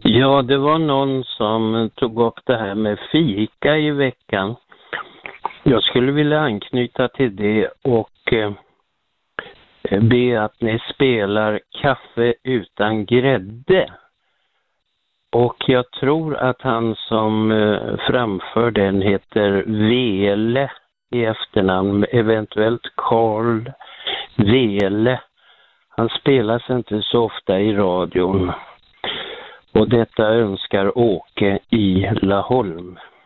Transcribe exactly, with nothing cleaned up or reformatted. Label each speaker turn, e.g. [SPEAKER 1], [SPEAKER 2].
[SPEAKER 1] Ja, det var någon som tog upp det här med fika i veckan. Jag skulle vilja anknyta till det och eh, be att ni spelar Kaffe utan grädde. Och jag tror att han som eh, framför den heter Vele i efternamn, eventuellt Karl Vele. Han spelas inte så ofta i radion. Och detta önskar Åke i Laholm.